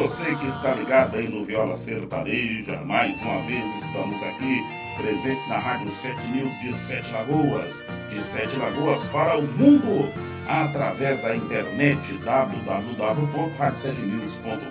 você que está ligado aí no Viola Sertaneja, mais uma vez estamos aqui presentes na Rádio 7 News de Sete Lagoas para o mundo, através da internet www.radio7news.com.br